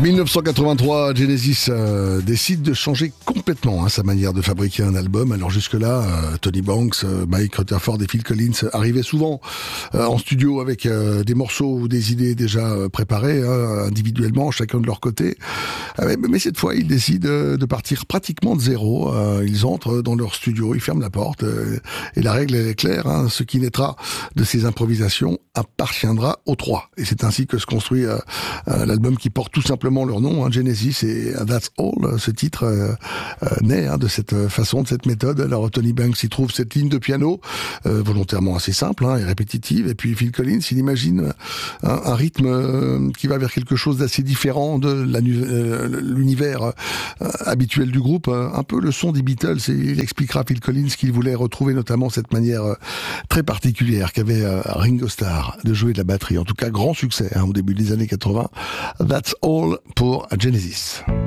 1983, Genesis décide de changer complètement sa manière de fabriquer un album. Alors jusque-là, Tony Banks, Mike Rutherford et Phil Collins arrivaient souvent en studio avec des morceaux ou des idées déjà préparées individuellement, chacun de leur côté. Mais cette fois, ils décident de partir pratiquement de zéro. Ils entrent dans leur studio, ils ferment la porte et la règle elle est claire. Ce qui naîtra de ces improvisations appartiendra aux trois. Et c'est ainsi que se construit l'album qui porte tout simplement leur nom, Genesis, et That's All. Ce titre naît de cette façon, de cette méthode. Alors Tony Banks y trouve cette ligne de piano volontairement assez simple et répétitive, et puis Phil Collins il imagine un rythme qui va vers quelque chose d'assez différent de l'univers habituel du groupe, un peu le son des Beatles, et il expliquera Phil Collins qu'il voulait retrouver notamment cette manière très particulière qu'avait Ringo Starr de jouer de la batterie. En tout cas, grand succès au début des années 80. That's All pour Genesis.